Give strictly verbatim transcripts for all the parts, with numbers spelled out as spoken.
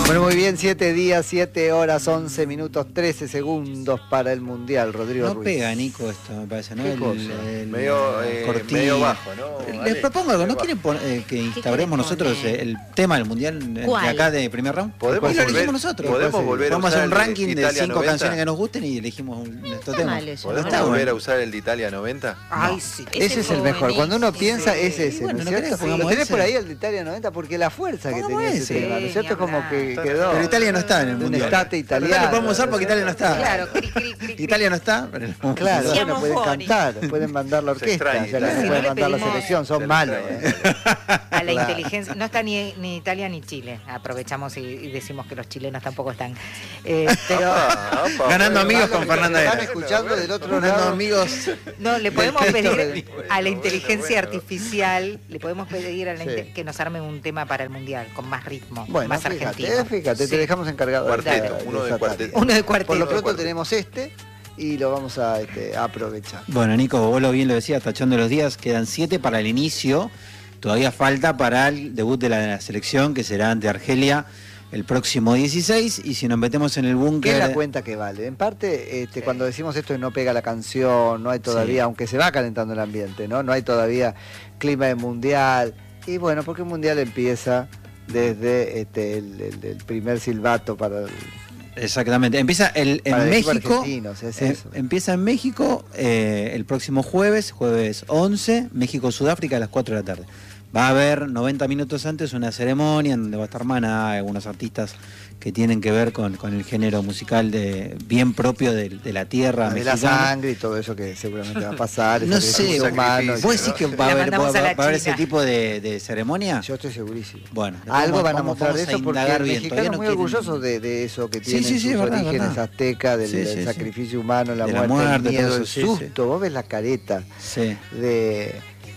Bueno, muy bien, siete días, siete horas, once minutos, trece segundos para el Mundial, Rodrigo No Ruiz. pega, Nico, esto me parece, ¿no? ¿Qué el, cosa? el, medio, eh, cortina. medio bajo, ¿no? Les Ale, propongo algo, ¿no medio quieren pon- eh, que instauremos quieren nosotros poner? el tema del Mundial de ¿Cuál? acá de primer round? ¿Podemos Y lo volver- elegimos nosotros. podemos volver a Vamos a hacer usar un el de ranking de Italia cinco noventa? canciones que nos gusten y elegimos un, nuestro está tema. mal eso, ¿Podemos Está volver bueno. a usar el de Italia noventa? Ay, sí. Ese es el mejor. Cuando uno piensa, es ese, Bueno, ¿no ¿no es querés cierto? que pongamos Lo tenés ese? por ahí el de Italia noventa porque la fuerza que Pongamos tenía ese ese. tema, ¿no es cierto? Sí, Como que ni quedó Pero Italia no está en el de un Mundial. estate Pero no italiano. lo podemos usar porque Italia no está. Claro, cri, cri, cri, cri. Italia no está, pero el Claro, Siamo bueno, pueden fuori. cantar, pueden mandar la Se orquesta, extraña o sea, Italia. no Si pueden no le mandar la pedimos- selección, son Se le malos. extraña ¿eh? A la Claro. inteligencia, no está ni, ni Italia ni Chile. Aprovechamos y, y decimos que los chilenos tampoco están. Eh, pero Apa, apa, Ganando bueno, amigos bueno, con Fernanda Están Era. escuchando del otro Ganando lado. amigos. no, le podemos Del pedir Cristo a la bueno, inteligencia bueno. artificial, le podemos pedir a la Sí. inte- que nos armen un tema para el mundial con más ritmo, Bueno, más fíjate, argentino. fíjate, Sí. te dejamos encargado. Cuarteto, de- uno de esa cuarteto. tarea. Uno de cuarteto. Por lo pronto Cuarteto. tenemos este y lo vamos a este, aprovechar. Bueno, Nico, vos lo bien lo decías, tachando los días, quedan siete para el inicio. Todavía falta para el debut de la selección, que será ante Argelia el próximo dieciséis. Y si nos metemos en el ¿Qué búnker. es la cuenta que vale? En parte, este, cuando decimos esto de no pega la canción, no hay todavía, Sí. aunque se va calentando el ambiente, ¿no? No hay todavía clima de mundial. Y bueno, porque el mundial empieza desde este, el, el- el primer silbato para el, Exactamente. Empieza el, en para el equipo México. argentino, o sea, es eh, eso. empieza en México eh, el próximo jueves, jueves once, México-Sudáfrica a las cuatro de la tarde. Va a haber noventa minutos antes una ceremonia donde va a estar Maná, algunos artistas que tienen que ver con, con el género musical de bien propio de, de la tierra de la mexicana. sangre y todo eso que seguramente va a pasar. No el sé, sacrificio humano. ¿vos decís que va a La haber, va, mandamos a la va a haber China. ese tipo de, de ceremonia? Yo estoy segurísimo. Bueno, Algo vamos- van a vamos- mostrar de vamos a eso porque indagar el bien, mexicano todavía es no muy quieren- orgulloso de, de eso que Sí, tiene sí, sí, sus verdad, orígenes verdad. aztecas, del, Sí, del sí, sí. sacrificio humano, la De la muerte, muerte, el miedo, todo el eso, sí, sí. susto. Vos ves la careta Sí. de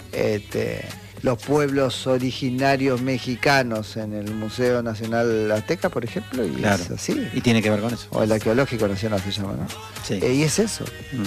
este, los pueblos originarios mexicanos en el Museo Nacional Azteca, por ejemplo, y Claro. es así. Y tiene que ver con eso. O el Arqueológico Nacional se llama, ¿no? Sí. Eh, y es eso. Mm.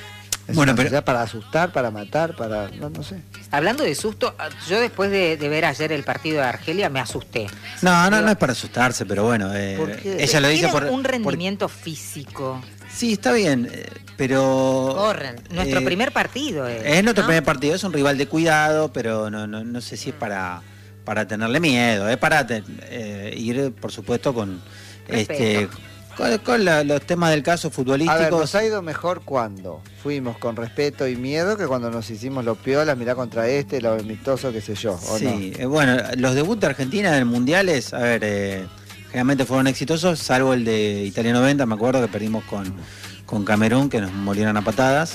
Es Bueno, una pero- sociedad para asustar, para matar, para... no, no sé. Hablando de susto, yo después de, de ver ayer el partido de Argelia me asusté. No, no, no es para asustarse, pero bueno, eh, ¿Por qué? ella lo dice Tienen por... un por- rendimiento físico. Sí, está bien, eh, pero... Corren. Nuestro eh, primer partido es. Es nuestro ¿no? primer partido, es un rival de cuidado, pero no, no, no sé si es para, para tenerle miedo, es para te- eh, ir, por supuesto, con este Respeto. con, con la- los temas del caso A ver, futbolísticos. nos ha ido mejor cuando fuimos con respeto y miedo que cuando nos hicimos los piolas, mirá contra este, lo amistoso, qué sé yo, ¿o Sí, eh, bueno, los debuts de Argentina en mundiales, a ver, eh, generalmente fueron exitosos, salvo el de Italia noventa, me acuerdo que perdimos con, con Camerún, que nos molieron a patadas.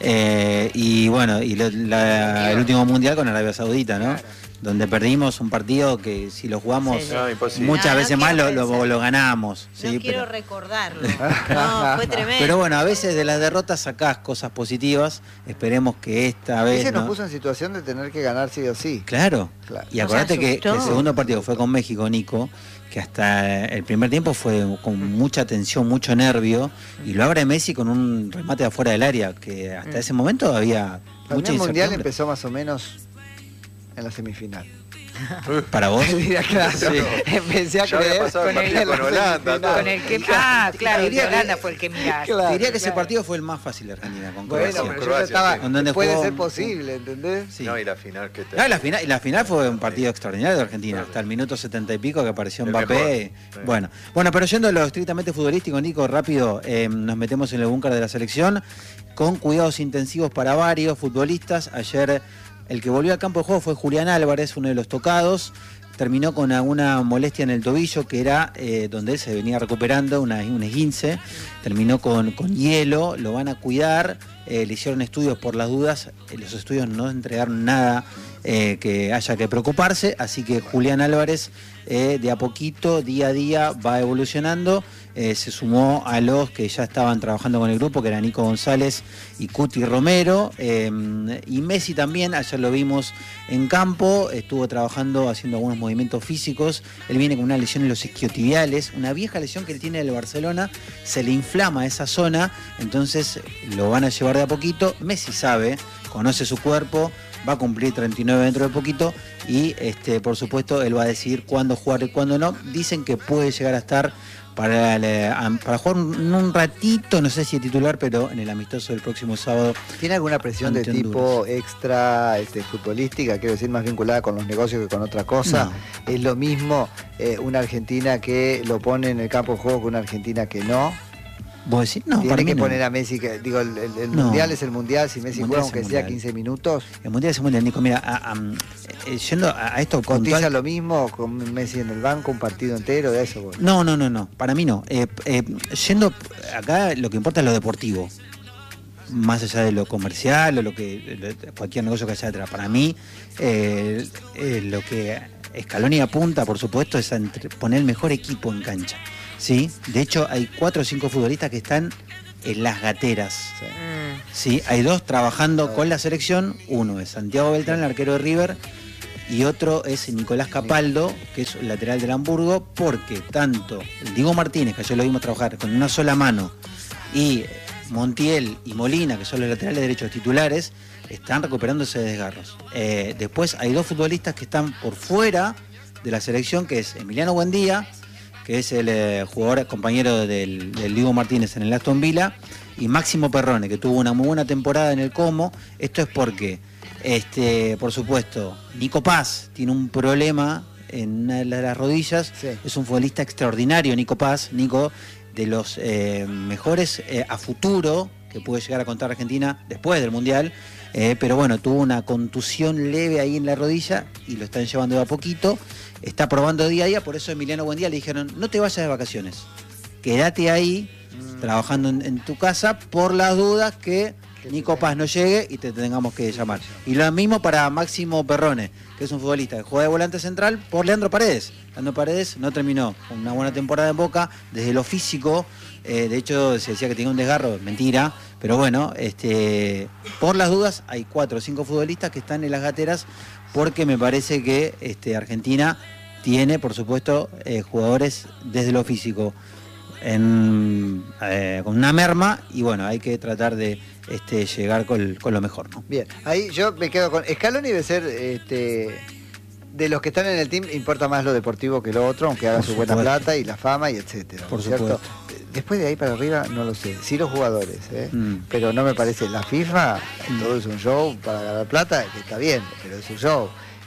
Eh, y bueno, y lo- la- el último mundial con Arabia Saudita, ¿no? Donde perdimos un partido que si lo jugamos Sí, sí. No, imposible. muchas No, no veces más lo, quiero lo- pensar. lo ganamos. No ¿sí? quiero pero, recordarlo. No, fue tremendo. pero bueno, a veces de las derrotas sacás cosas positivas. Esperemos que esta no? vez. Ese nos ¿no? puso en situación de tener que ganar sí o sí. Claro. Claro. Y Nos acordate que, que asustó. el segundo partido fue con México, Nico, que hasta el primer tiempo fue con mucha tensión, mucho nervio, y lo abre Messi con un remate de afuera del área, que hasta ese momento había Para mí mucha el Mundial incertidumbre. empezó más o menos en la semifinal. ¿Para vos? Mira, claro, empecé a Ya había creer pasado el con partido el- con Holanda, todo. Con el que. Ah, claro, el de Diría que- Holanda fue el que miraste. Claro. Te diría que ese claro. partido fue el más fácil de Argentina con Bueno, Croacia. pero yo Croacia, estaba, sí. Con donde puede jugó ser un- posible, ¿entendés? Sí. No, y la final que te... Ah, la final, la final fue un partido extraordinario de Argentina, hasta el minuto setenta y pico que apareció El Mbappé. mejor, sí. Bueno, bueno, pero yendo a lo estrictamente futbolístico, Nico, rápido, eh, nos metemos en el búnker de la selección con cuidados intensivos para varios futbolistas. Ayer el que volvió al campo de juego fue Julián Álvarez, uno de los tocados. Terminó con alguna molestia en el tobillo, que era eh, donde él se venía recuperando, una, un esguince. Terminó con, con hielo, lo van a cuidar. Eh, le hicieron estudios por las dudas. Eh, los estudios no entregaron nada eh, que haya que preocuparse. Así que Julián Álvarez, eh, de a poquito, día a día, va evolucionando. Eh, se sumó a los que ya estaban trabajando con el grupo, que era Nico González y Cuti Romero. Eh, y Messi también, ayer lo vimos en campo, estuvo trabajando, haciendo algunos movimientos físicos. Él viene con una lesión en los isquiotibiales, una vieja lesión que él tiene del Barcelona, se le inflama esa zona, entonces lo van a llevar de a poquito. Messi sabe, conoce su cuerpo, va a cumplir treinta y nueve dentro de poquito y este, por supuesto él va a decidir cuándo jugar y cuándo no. Dicen que puede llegar a estar para, el, para jugar un, un ratito, no sé si es titular, pero en el amistoso del próximo sábado. ¿Tiene alguna presión de ante tipo Honduras. extra este, futbolística, quiero decir, más vinculada con los negocios que con otra cosa? No. ¿Es lo mismo eh, una Argentina que lo pone en el campo de juego que una Argentina que no? ¿Vos decís? No, Tiene para que mí no. poner a Messi, que digo, el, el- el No. mundial es el mundial, si Messi El juega mundial es el aunque sea mundial. quince minutos, El mundial es el mundial, Nico. Mira, a, a, eh, yendo a, a esto cotiza puntual. lo mismo con Messi en el banco, un partido entero, de eso. Bueno. No, no, no, no, para mí no. Eh, eh, yendo acá, lo que importa es lo deportivo. Más allá de lo comercial o lo que lo- cualquier negocio que haya detrás. Para mí, eh, eh, lo que Scaloni apunta, por supuesto, es a entre- poner el mejor equipo en cancha. ¿Sí? De hecho, hay cuatro o cinco futbolistas que están en las gateras. Sí. Mm. Sí, hay dos trabajando con la selección. Uno es Santiago Beltrán, el arquero de River, y otro es Nicolás Capaldo, que es el lateral del Hamburgo, porque tanto Diego Martínez, que ayer lo vimos trabajar con una sola mano, y Montiel y Molina, que son los laterales derechos titulares, están recuperándose de desgarros. Eh, después hay dos futbolistas que están por fuera de la selección, que es Emiliano Buendía, que es el eh, jugador compañero del, del Diego Martínez en el Aston Villa, y Máximo Perrone, que tuvo una muy buena temporada en el Como. Esto es porque, este, por supuesto, Nico Paz tiene un problema en una de las rodillas. Sí. Es un futbolista extraordinario, Nico Paz, Nico, de los eh, mejores eh, a futuro que puede llegar a contar Argentina después del Mundial. Eh, pero bueno, tuvo una contusión leve ahí en la rodilla y lo están llevando de a poquito. Está probando día a día, por eso Emiliano Buendía le dijeron, no te vayas de vacaciones, quédate ahí trabajando en, en tu casa por las dudas que Nico Paz no llegue y te tengamos que llamar. Y lo mismo para Máximo Perrone, que es un futbolista que juega de volante central por Leandro Paredes. Leandro Paredes no terminó con una buena temporada en Boca, desde lo físico, eh, de hecho se decía que tenía un desgarro, mentira, pero bueno, este, por las dudas hay cuatro o cinco futbolistas que están en las gateras, porque me parece que este, Argentina tiene, por supuesto, eh, jugadores desde lo físico en, eh, con una merma, y bueno, hay que tratar de este, llegar con, con lo mejor, ¿no? Bien, ahí yo me quedo con... Scaloni debe ser, este, de los que están en el team, importa más lo deportivo que lo otro, aunque haga Por su buena supuesto. plata y la fama y etcétera. Por ¿cierto? supuesto. Después de ahí para arriba, no lo sé. Sí los jugadores, ¿eh? Mm. Pero no me parece. La FIFA, Mm. todo es un show para ganar plata, que está bien, pero es un show.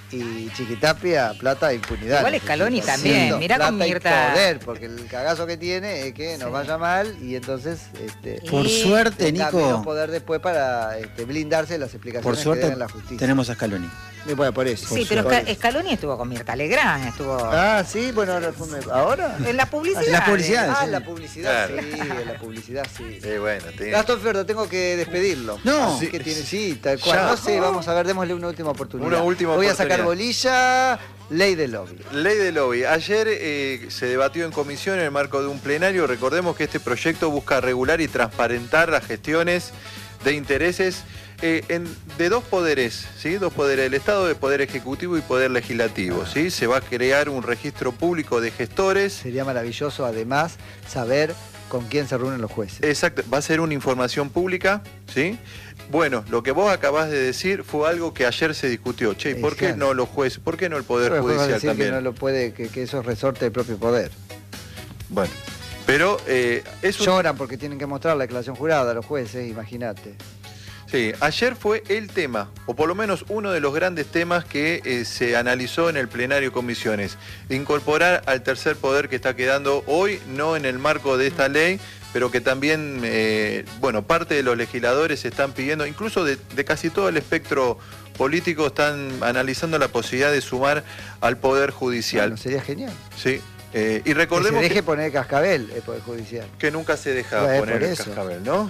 Y Chiquitapia, plata e impunidad. Igual Scaloni Necesita. también, Sí, mirá con plata y Mirta. poder, porque el cagazo que tiene es que nos Sí. vaya mal y entonces... Este, Por Y- suerte, tenga menos Nico, poder después para este, blindarse las explicaciones por que suerte den la justicia. tenemos a Scaloni. Y bueno, por eso. Sí, por pero suerte. Sca- Scaloni estuvo con Mirta Legrand, estuvo Ah, sí, bueno, ahora, fue- ¿ahora? en la publicidad. En la publicidad, Ah, sí. la publicidad, Claro. sí, en la publicidad, sí. Eh, bueno, tiene- Gastón Ferdo, tengo que despedirlo. No. Así que tiene, sí, tal cual. Ya. No sé, vamos a ver, démosle una última oportunidad. Una última Voy a oportunidad. sacar bolilla, ley de lobby. Ley de lobby. Ayer eh, se debatió en comisión en el marco de un plenario. Recordemos que este proyecto busca regular y transparentar las gestiones de intereses eh, en- de dos poderes, ¿sí? Dos poderes del Estado, de Poder Ejecutivo y Poder Legislativo, ¿sí? Se va a crear un registro público de gestores. Sería maravilloso, además, saber con quién se reúnen los jueces. Exacto, va a ser una información pública, ¿sí? Bueno, lo que vos acabás de decir fue algo que ayer se discutió. Che, ¿y ¿por qué Exacto. no los jueces? ¿Por qué no el Poder Pero después vas a Judicial decir también? que no lo puede, que, que eso es resorte del propio poder. Bueno, pero eh, es un... Lloran porque tienen que mostrar la declaración jurada a los jueces, imagínate. Sí, ayer fue el tema, o por lo menos uno de los grandes temas que eh, se analizó en el plenario de comisiones. Incorporar al tercer poder que está quedando hoy, no en el marco de esta ley, pero que también, eh, bueno, parte de los legisladores están pidiendo, incluso de, de casi todo el espectro político, están analizando la posibilidad de sumar al Poder Judicial. Bueno, sería genial. Sí, eh, y Que se recordemos deje que, poner cascabel el Poder Judicial. que nunca se deja Bueno, poner por el eso. cascabel, ¿no?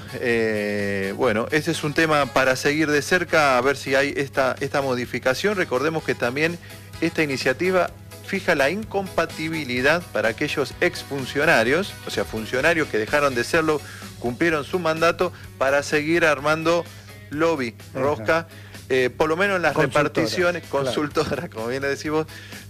Eh, bueno, ese es un tema para seguir de cerca, a ver si hay esta, esta modificación. Recordemos que también esta iniciativa fija la incompatibilidad para aquellos exfuncionarios, o sea, funcionarios que dejaron de serlo, cumplieron su mandato, para seguir armando lobby, Ajá. rosca, eh, por lo menos en las Consultora, reparticiones, claro. consultoras, como bien le decimos,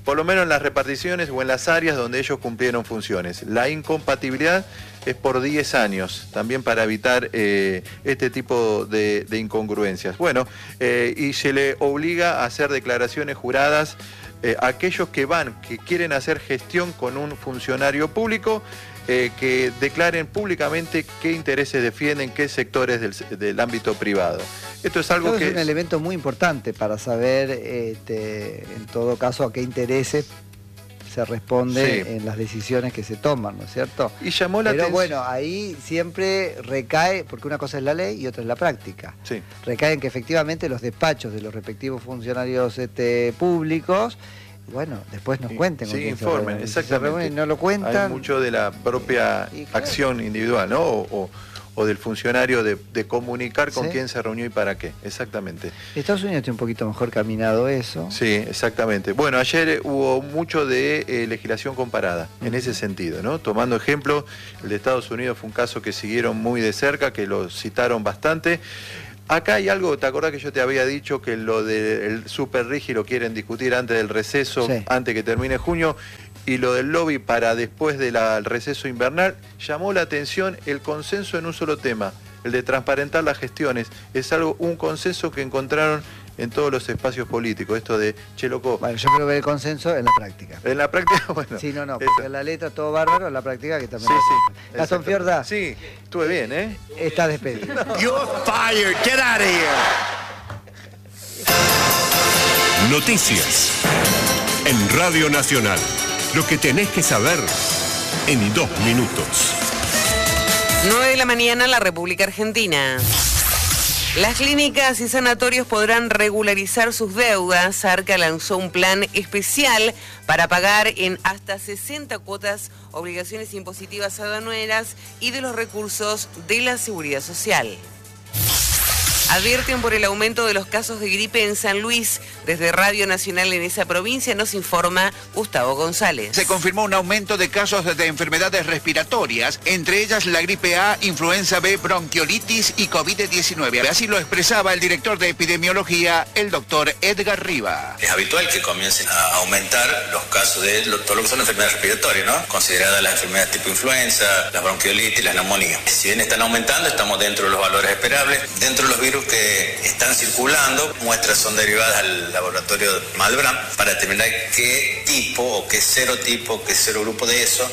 por lo menos en las reparticiones o en las áreas donde ellos cumplieron funciones. La incompatibilidad es por diez años, también para evitar eh, este tipo de, de incongruencias. Bueno, eh, y se le obliga a hacer declaraciones juradas eh, a aquellos que van, que quieren hacer gestión con un funcionario público, eh, que declaren públicamente qué intereses defienden, qué sectores del, del ámbito privado. Esto es algo Creo que... es un elemento muy importante para saber, este, en todo caso, a qué intereses se responde Sí. en las decisiones que se toman, ¿no es cierto? Y llamó la Pero atención... bueno, ahí siempre recae, porque una cosa es la ley y otra es la práctica. Sí. Recae en que efectivamente los despachos de los respectivos funcionarios este, públicos, bueno, después nos cuenten. con Sí, quién se informen, reúnen. Si se exactamente. reúnen y no lo cuentan. Hay mucho de la propia Y claro. acción individual, ¿no? O, o, o del funcionario de, de comunicar con Sí. quién se reunió y para qué. Exactamente. Estados Unidos tiene un poquito mejor caminado eso. Sí, exactamente. Bueno, ayer hubo mucho de eh, legislación comparada, en ese sentido, ¿no? Tomando ejemplo, el de Estados Unidos fue un caso que siguieron muy de cerca, que lo citaron bastante. Acá hay algo, ¿te acordás que yo te había dicho que lo del super rígido lo quieren discutir antes del receso, Sí. antes que termine junio, y lo del lobby para después del receso invernal? Llamó la atención el consenso en un solo tema, el de transparentar las gestiones. Es algo, un consenso que encontraron en todos los espacios políticos, esto de, che, loco, Bueno, yo creo que el consenso en la práctica. en la práctica, bueno. Sí, no, no, eso. porque en la letra todo bárbaro, en la práctica que también. Sí, sí. Gastón exactamente. Fiorda, Sí, estuve bien, ¿eh? está despedido. You're fired. Get out of here. Noticias en Radio Nacional. Lo que tenés que saber en dos minutos. nueve de la mañana en la República Argentina. Las clínicas y sanatorios podrán regularizar sus deudas. Arca lanzó un plan especial para pagar en hasta sesenta cuotas obligaciones impositivas aduaneras y de los recursos de la Seguridad Social. Advierten por el aumento de los casos de gripe en San Luis. Desde Radio Nacional en esa provincia nos informa Gustavo González. Se confirmó un aumento de casos de enfermedades respiratorias, entre ellas la gripe A, influenza B, bronquiolitis y COVID diecinueve. Así lo expresaba el director de epidemiología, el doctor Edgar Riva. Es habitual que comiencen a aumentar los casos de lo- todo lo que son enfermedades respiratorias, ¿no? Consideradas las enfermedades tipo influenza, la bronquiolitis, la neumonía. Si bien están aumentando, estamos dentro de los valores esperables. Dentro de los virus que están circulando, muestras son derivadas al laboratorio Malbrán para determinar qué tipo o qué serotipo, qué serogrupo de eso.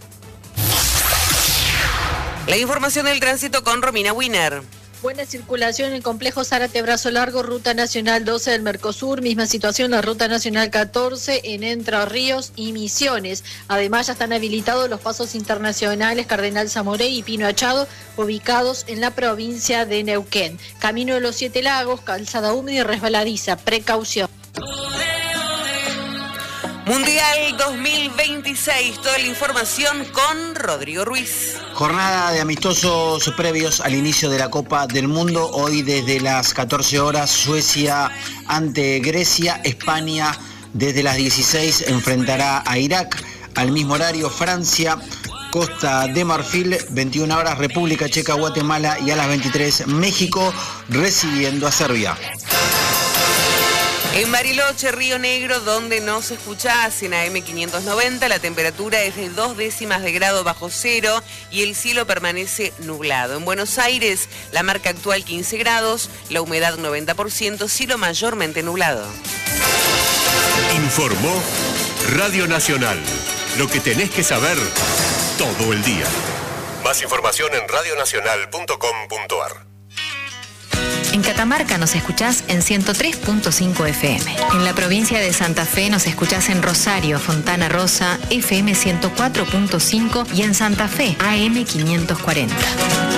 La información del tránsito con Romina Wiener. Buena circulación en el complejo Zárate Brazo Largo, Ruta Nacional doce del Mercosur, misma situación la Ruta Nacional catorce en Entre Ríos y Misiones. Además ya están habilitados los pasos internacionales Cardenal Zamoré y Pino Achado, ubicados en la provincia de Neuquén. Camino de los Siete Lagos, calzada húmeda y resbaladiza, precaución. Mundial dos mil veintiséis, toda la información con Rodrigo Ruiz. Jornada de amistosos previos al inicio de la Copa del Mundo. Hoy desde las catorce horas, Suecia ante Grecia. España desde las dieciséis enfrentará a Irak. Al mismo horario, Francia, Costa de Marfil, veintiuna horas, República Checa, Guatemala, y a las veintitrés, México recibiendo a Serbia. En Bariloche, Río Negro, donde nos escuchás en A M quinientos noventa, la temperatura es de dos décimas de grado bajo cero y el cielo permanece nublado. En Buenos Aires, la marca actual quince grados, la humedad noventa por ciento, cielo mayormente nublado. Informó Radio Nacional. Lo que tenés que saber todo el día. Más información en radionacional punto com punto ar. En Catamarca nos escuchás en ciento tres punto cinco F M. En la provincia de Santa Fe nos escuchás en Rosario, Fontana Rosa, F M ciento cuatro punto cinco y en Santa Fe, A M quinientos cuarenta.